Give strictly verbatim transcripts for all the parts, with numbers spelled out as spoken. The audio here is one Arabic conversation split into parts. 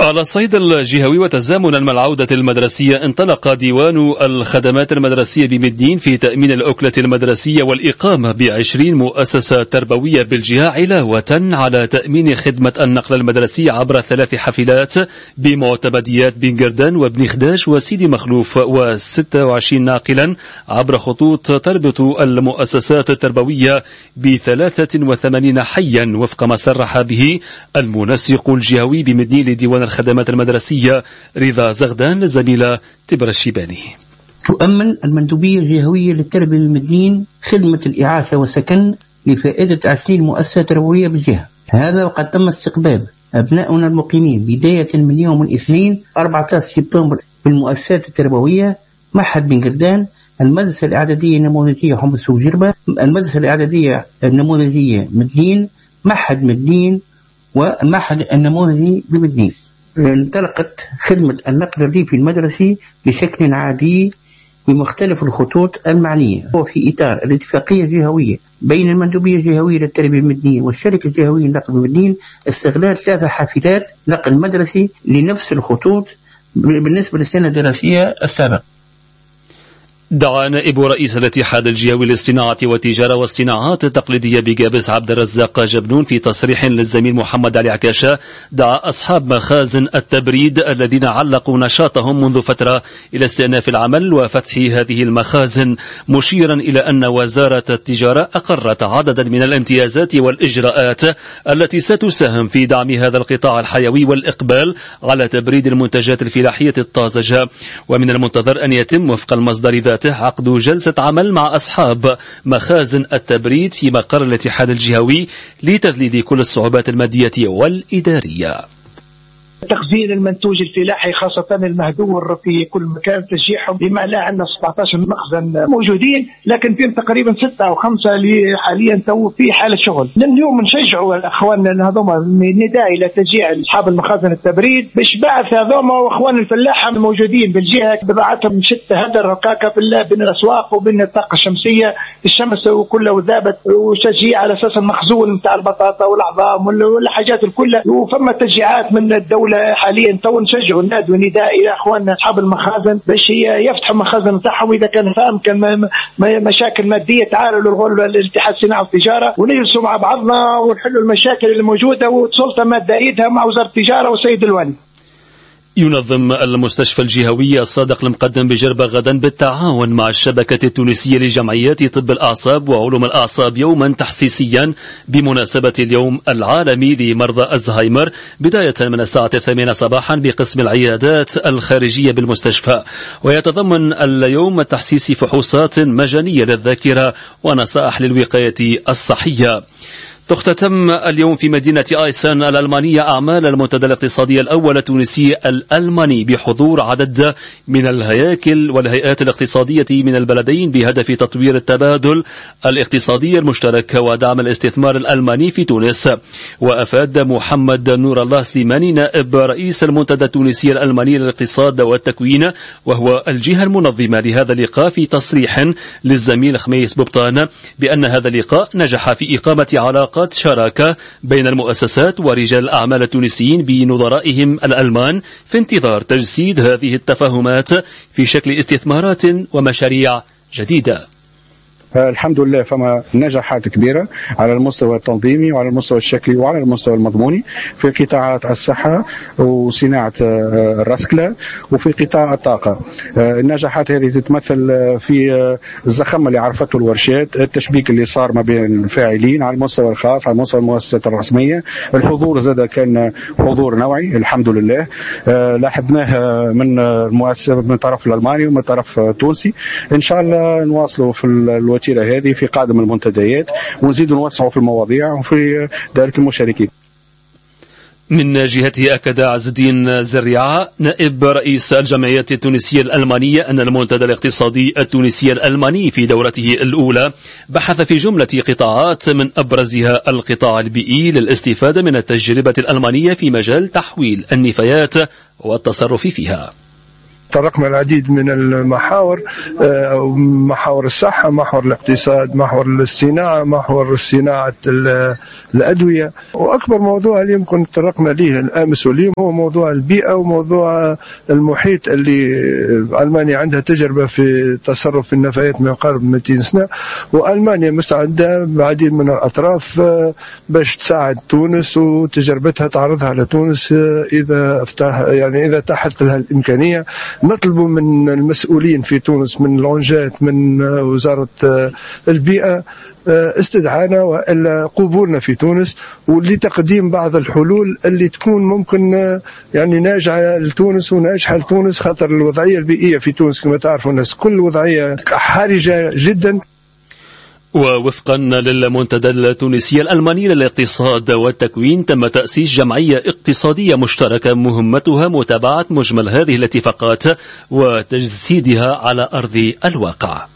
على الصعيد الجهوي وتزامنا مع العودة المدرسية، انطلق ديوان الخدمات المدرسية بمدين في تأمين الأكلة المدرسية والإقامة بعشرين مؤسسة تربوية بالجهة، علاوة على تأمين خدمة النقل المدرسي عبر ثلاث حافلات بمعتمديات بن قردان وابن خداش وسيدي مخلوف، وستة وعشرين ناقلا عبر خطوط تربط المؤسسات التربوية بثلاثة وثمانين حيا، وفق ما صرح به المنسق الجهوي بمدين لديوان الخدمات المدرسية رضا زغدان زميلة تبر الشيباني. تؤمن المندوبية الجهوية للتربية بالمدين خدمة الإعاشة والسكن لفائدة عشرين مؤسسة تربوية بالجهة، هذا وقد تم استقبال أبنائنا المقيمين بداية من يوم الاثنين أربعة عشر سبتمبر بالمؤسسات التربوية: معهد بن قردان، المدرسة الإعدادية النموذجية حمص وجربة، المدرسة الإعدادية النموذجية مدين، معهد مدين، والمعهد النموذجي بمدين. انطلقت خدمة النقل الريفي المدرسي بشكل عادي بمختلف الخطوط المعنية، وفي إطار الاتفاقية الجهوية بين المندوبية الجهوية للتربية المدنية والشركة الجهوية للنقل المدني استغلال ثلاث حافلات نقل مدرسي لنفس الخطوط بالنسبة للسنة الدراسية السابقة. دعا نائب رئيس الاتحاد الجهوي للصناعة والتجارة والصناعات التقليدية بقابس عبد الرزاق جبنون في تصريح للزميل محمد علي عكاشة، دعا أصحاب مخازن التبريد الذين علقوا نشاطهم منذ فترة إلى استئناف العمل وفتح هذه المخازن، مشيرا إلى أن وزارة التجارة أقرت عددا من الامتيازات والإجراءات التي ستساهم في دعم هذا القطاع الحيوي والإقبال على تبريد المنتجات الفلاحية الطازجة. ومن المنتظر أن يتم وفق المصدر ذاته عقد جلسة عمل مع أصحاب مخازن التبريد في مقر الاتحاد الجهوي لتذليل كل الصعوبات المادية والإدارية. تخزين المنتوج الفلاحي خاصة المهدور في كل مكان، تشجيعهم، بما لا عندنا سبعة عشر مخزن موجودين، لكن فيهم تقريبا ستة أو خمسة اللي حاليا تو في حالة شغل. اليوم نشجعوا الأخوان هذوما نداء إلى تشجيع أصحاب المخازن التبريد باش بعث هذوما وأخوان الفلاحة الموجودين بالجهة ببعثهم شتى هدر رقاقة بين الأسواق وبين الطاقة الشمسية، الشمس وكلها وذابت، وتشجيع على أساس المخزون نتاع البطاطا والعظام والحاجات الكلها، وفما تشجيعات من الدولة حاليا. تو نشجعوا النادي ونداء الى اخواننا اصحاب المخازن باش يفتحوا المخازن نتاعهم، واذا كان فاهم كان مشاكل ماديه تعالوا للاتحاد الصناعه والتجاره ونجلسوا مع بعضنا ونحلوا المشاكل الموجوده، والسلطه ماده ايدها مع وزاره التجاره والسيد الوالي. ينظم المستشفى الجهوي الصادق المقدم بجربة غدا بالتعاون مع الشبكة التونسية لجمعيات طب الأعصاب وعلوم الأعصاب يوما تحسيسيا بمناسبة اليوم العالمي لمرضى الزهايمر، بداية من الساعة الثامنة صباحا بقسم العيادات الخارجية بالمستشفى. ويتضمن اليوم التحسيس فحوصات مجانية للذاكرة ونصائح للوقاية الصحية. تختتم اليوم في مدينة آيسن الألمانية أعمال المنتدى الاقتصادي الأول التونسي الألماني بحضور عدد من الهياكل والهيئات الاقتصادية من البلدين بهدف تطوير التبادل الاقتصادي المشترك ودعم الاستثمار الألماني في تونس. وأفاد محمد نور الله سليماني نائب رئيس المنتدى التونسي الألماني للاقتصاد والتكوين وهو الجهة المنظمة لهذا اللقاء في تصريح للزميل خميس بوبطان بأن هذا اللقاء نجح في إقامة علاقة شراكة بين المؤسسات ورجال الأعمال التونسيين بنظرائهم الألمان في انتظار تجسيد هذه التفاهمات في شكل استثمارات ومشاريع جديدة. الحمد لله فما نجاحات كبيرة على المستوى التنظيمي وعلى المستوى الشكلي وعلى المستوى المضموني في قطاعات الصحة وصناعة الرسكلة وفي قطاع الطاقة. النجاحات هذه تتمثل في الزخم اللي عرفته الورشات، التشبيك اللي صار ما بين الفاعلين على المستوى الخاص على مستوى المؤسسات الرسمية، الحضور زاد كان حضور نوعي الحمد لله لاحظناه من المؤسسة من طرف الألماني ومن طرف التونسي. إن شاء الله نواصلوا في الوتيرة هذه في قادم المنتديات ونزيد نوسعوا في المواضيع وفي دائرة المشاركين. من جهته أكد عز الدين زريعة نائب رئيس الجمعية التونسية الألمانية أن المنتدى الاقتصادي التونسي الألماني في دورته الأولى بحث في جملة قطاعات من أبرزها القطاع البيئي للاستفادة من التجربة الألمانية في مجال تحويل النفايات والتصرف فيها. طرقنا العديد من المحاور، محاور الصحة، محور الاقتصاد، محور الصناعة، محور صناعة الأدوية. وأكبر موضوع اللي يمكن طرقنا ليه الأمس واليوم هو موضوع البيئة وموضوع المحيط اللي ألمانيا عندها تجربة في التصرف في النفايات من قرب مئتين سنة، وألمانيا مستعدة بعديد من الأطراف باش تساعد تونس وتجربتها تعرضها على تونس إذا افتح يعني إذا تحت لها الإمكانية. نطلب من المسؤولين في تونس، من لونجات، من وزارة البيئة، استدعانا والا قبولنا في تونس ولتقديم بعض الحلول اللي تكون ممكن يعني ناجعه لتونس وناجحه لتونس، خاطر الوضعيه البيئيه في تونس كما تعرفوا الناس كل وضعيه حرجه جدا. ووفقا للمنتدى التونسي الألماني للاقتصاد والتكوين، تم تأسيس جمعية اقتصادية مشتركة مهمتها متابعة مجمل هذه الاتفاقات وتجسيدها على أرض الواقع.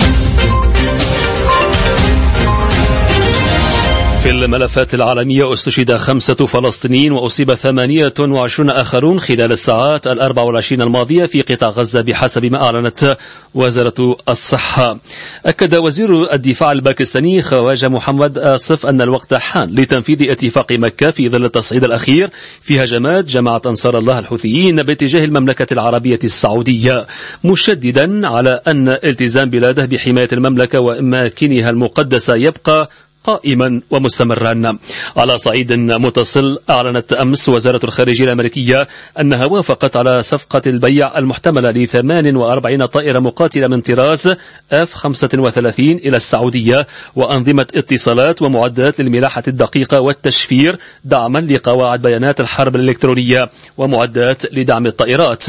في الملفات العالمية، استشهد خمسة فلسطينيين وأصيب ثمانية وعشرون آخرون خلال الساعات الأربع والعشرين الماضية في قطاع غزة بحسب ما أعلنت وزارة الصحة. أكد وزير الدفاع الباكستاني خواجة محمد آصف أن الوقت حان لتنفيذ اتفاق مكة في ظل التصعيد الأخير في هجمات جماعة أنصار الله الحوثيين باتجاه المملكة العربية السعودية، مشددا على أن التزام بلاده بحماية المملكة وأماكنها المقدسة يبقى قائما ومستمرا. على صعيد متصل، أعلنت أمس وزارة الخارجية الأمريكية أنها وافقت على صفقة البيع المحتملة ل ثمان وأربعين طائرة مقاتلة من طراز إف خمسة وثلاثين إلى السعودية وأنظمة اتصالات ومعدات للملاحة الدقيقة والتشفير دعما لقواعد بيانات الحرب الإلكترونية ومعدات لدعم الطائرات.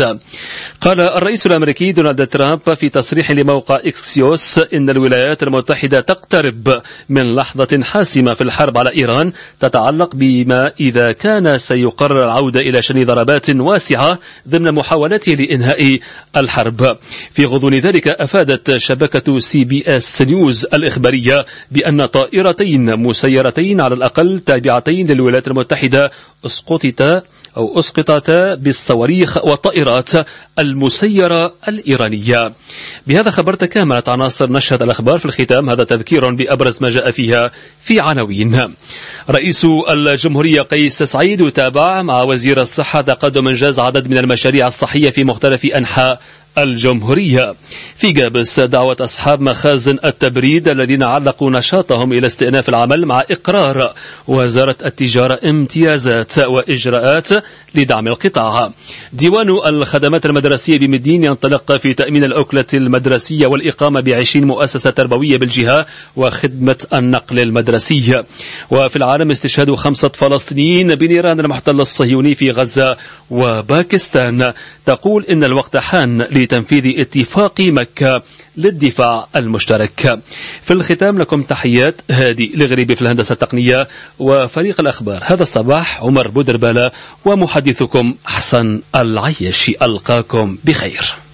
قال الرئيس الأمريكي دونالد ترامب في تصريح لموقع إكسيوس إن الولايات المتحدة تقترب من لحظة حاسمة في الحرب على إيران تتعلق بما إذا كان سيقرر العودة إلى شن ضربات واسعة ضمن محاولته لإنهاء الحرب. في غضون ذلك، أفادت شبكة سي بي اس نيوز الإخبارية بأن طائرتين مسيرتين على الأقل تابعتين للولايات المتحدة اسقطتا أو أسقطتا بالصواريخ والطائرات المسيرة الإيرانية. بهذا خبرت كاملة عناصر نشرة الأخبار. في الختام هذا تذكير بأبرز ما جاء فيها في عناوين. رئيس الجمهورية قيس سعيد يتابع مع وزير الصحة تقدم إنجاز عدد من المشاريع الصحية في مختلف أنحاء الجمهورية. في جابس، دعوة أصحاب مخازن التبريد الذين علقوا نشاطهم إلى استئناف العمل مع إقرار وزارة التجارة امتيازات وإجراءات لدعم القطاع. ديوان الخدمات المدرسية بمدين ينطلق في تأمين الأكلة المدرسية والإقامة بعشرين مؤسسة تربوية بالجهة وخدمة النقل المدرسي. وفي العالم، استشهاد خمسة فلسطينيين بنيران المحتل الصهيوني في غزة وباكستان. تقول إن الوقت حان لتنفيذ اتفاق مكة للدفاع المشترك. في الختام لكم تحيات هادي الغريبي في الهندسة التقنية وفريق الأخبار هذا الصباح، عمر بودربالة ومحدثكم حسن العياشي. ألقاكم بخير.